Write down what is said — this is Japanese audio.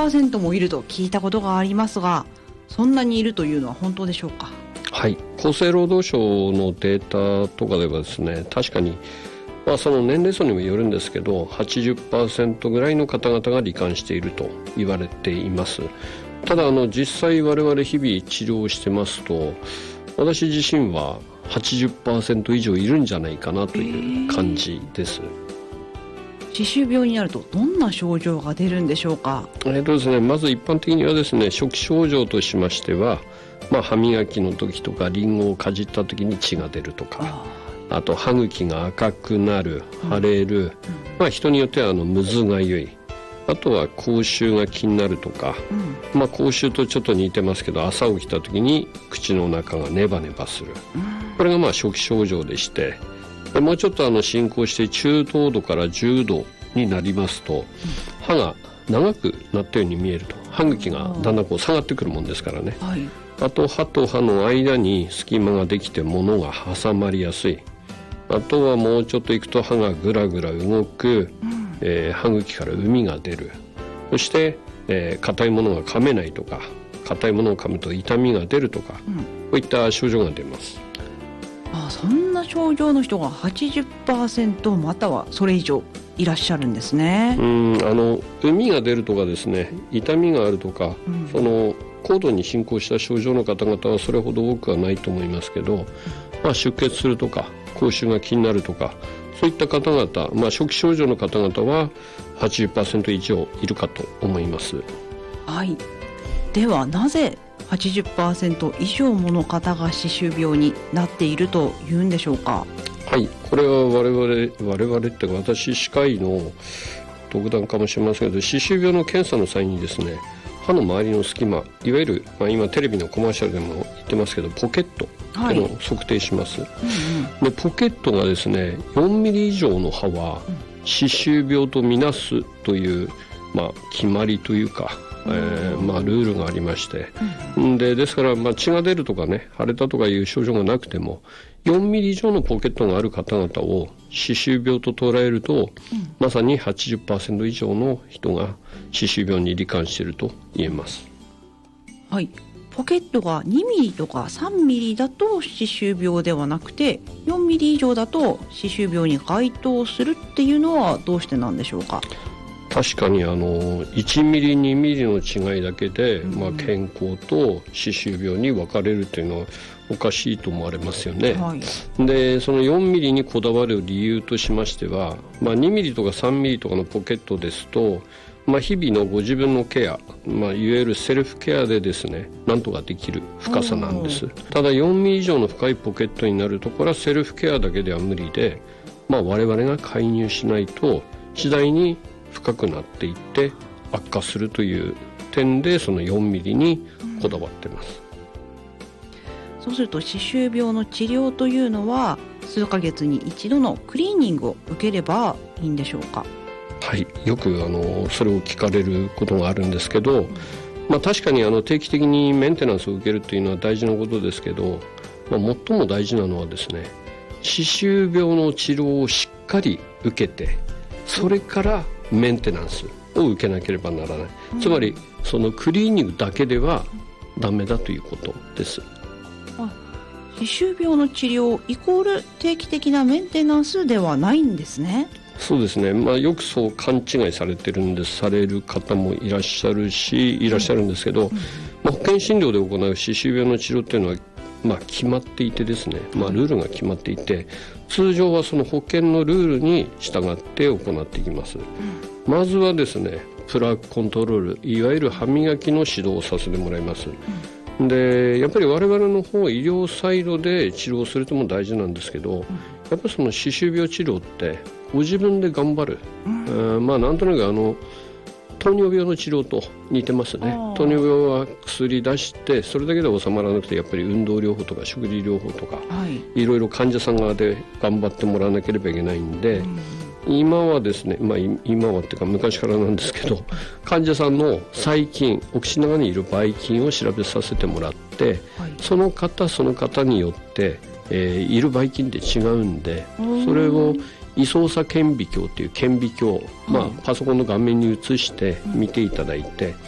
80% もいると聞いたことがありますが、そんなにいるというのは本当でしょうか？ はい、厚生労働省のデータとかではですね、確かに、その年齢層にもよるんですけど 80% ぐらいの方々が罹患していると言われています。ただ実際我々日々治療してますと、私自身は 80% 以上いるんじゃないかなという感じです。 歯周病になるとどんな症状が出るんでしょうか？ ですね、まず一般的にはですね、初期症状としましては、歯磨きの時とかリンゴをかじった時に血が出るとか、あと歯茎が赤くなる、腫れる、人によってはむずがゆい、あとは口臭が気になるとか、口臭とちょっと似てますけど、朝起きた時に口の中がネバネバする、これが初期症状でして、もうちょっと進行して中等度から重度になりますと、歯が長くなったように見えると、歯茎がだんだん下がってくるもんですからね、あと歯と歯の間に隙間ができて物が挟まりやすい、あとはもうちょっといくと歯がぐらぐら動く、歯茎から膿が出る、そして硬いものが噛めないとか、硬いものを噛むと痛みが出るとか、こういった症状が出ます。 そんな症状の人が 80% またはそれ以上いらっしゃるんですね。 膿が出るとかですね、痛みがあるとか、その高度に進行した症状の方々はそれほど多くはないと思いますけど、出血するとか口臭が気になるとか、そういった方々、初期症状の方々は 80% 以上いるかと思います。 はい、ではなぜ 80% 以上もの方が歯周病になっているというんでしょうか？ はい、これは我々っていうか、私歯科医の独断かもしれませんけど、歯周病の検査の際にですね、歯の周りの隙間、いわゆる、今テレビのコマーシャルでも言ってますけど、ポケットっていうのを測定します、でポケットがですね4ミリ以上の歯は歯周病とみなすという、決まりというか、ルールがありまして、ですから、血が出るとかね、腫れたとかいう症状がなくても4ミリ以上のポケットがある方々を歯周病と捉えると、まさに 80% 以上の人が歯周病に罹患していると言えます。 はい、ポケットが2ミリとか3ミリだと歯周病ではなくて、4ミリ以上だと歯周病に該当するっていうのはどうしてなんでしょうか？ 確かに1ミリ2ミリの違いだけで、健康と歯周病に分かれるというのはおかしいと思われますよね、でその4ミリにこだわる理由としましては、2ミリとか3ミリとかのポケットですと、日々のご自分のケア、いわゆるセルフケアでですね、なんとかできる深さなんです。ただ4ミリ以上の深いポケットになると、これはセルフケアだけでは無理で、我々が介入しないと次第に深くなっていって悪化するという点で、その4ミリにこだわってます、 そうすると歯周病の治療というのは数ヶ月に一度のクリーニングを受ければいいんでしょうか？ はい、よくそれを聞かれることがあるんですけど、確かに定期的にメンテナンスを受けるというのは大事なことですけど、最も大事なのはですね、歯周病の治療をしっかり受けて、それからメンテナンスを受けなければならない、つまりそのクリーニングだけではダメだということです。 歯周病の治療イコール定期的なメンテナンスではないんですね。 そうですね、よくそう勘違いされてるんです。される方もいらっしゃるんですけど、保険診療で行う歯周病の治療っていうのは決まっていてですね、ルールが決まっていて、通常はその保険のルールに従って行っていきます、まずはですね、プラークコントロール、いわゆる歯磨きの指導をさせてもらいます。でやっぱり我々の方医療サイドで治療するとも大事なんですけど、やっぱりその歯周病治療ってご自分で頑張る、なんとなく糖尿病の治療と似てますね。糖尿病は薬出してそれだけで収まらなくて、やっぱり運動療法とか食事療法とか、いろいろ患者さん側で頑張ってもらわなければいけないんで、今はですね、今はっていうか昔からなんですけど、患者さんの細菌、お口の中にいるばい菌を調べさせてもらって、その方によって、いるばい菌って違うんで、それを位相差顕微鏡という顕微鏡、パソコンの画面に映して見ていただいて、